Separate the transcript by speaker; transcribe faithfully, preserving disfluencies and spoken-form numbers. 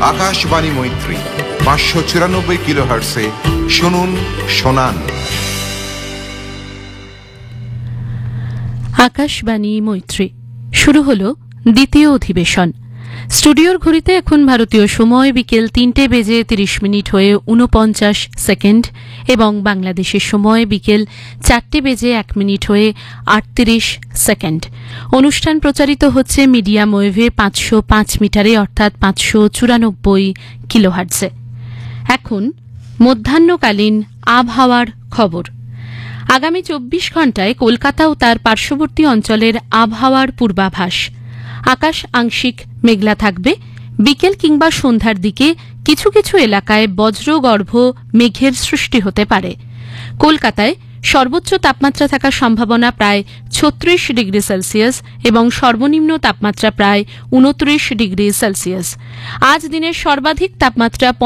Speaker 1: আকাশবাণী মৈত্রী পাঁচশো চুরানব্বই কিলো হার্টসে শুনুন শোনান।
Speaker 2: আকাশবাণী মৈত্রী শুরু হলো দ্বিতীয় অধিবেশন। স্টুডিওর ঘড়িতে এখন ভারতীয় সময় বিকেল তিনটে বেজে তিরিশ মিনিট হয়ে উনপঞ্চাশ সেকেন্ড এবং বাংলাদেশের সময় বিকেল চারটে বেজে এক মিনিট হয়ে আটত্রিশ সেকেন্ড। অনুষ্ঠান প্রচারিত হচ্ছে মিডিয়াম ওয়েভে পাঁচশো পাঁচ মিটারে অর্থাৎ পাঁচশো চুরানব্বই কিলোহার্টজে। এখন মধ্যাহ্নকালীন আবহাওয়ার খবর। আগামী চব্বিশ ঘণ্টায় কলকাতা ও তার পার্শ্ববর্তী অঞ্চলের আবহাওয়ার পূর্বাভাস। আকাশ আংশিক মেঘলা থাকবে। বিকেল কিংবা সন্ধ্যার দিকে কিছু কিছু এলাকায় বজ্রগর্ভ মেঘের সৃষ্টি হতে পারে। কলকাতায় সর্বোচ্চ তাপমাত্রা থাকার সম্ভাবনা প্রায় ছত্রিশ ডিগ্রি সেলসিয়াস এবং সর্বনিম্ন তাপমাত্রা প্রায় উনত্রিশ ডিগ্রি সেলসিয়াস। আজ দিনের সর্বাধিক তাপমাত্রা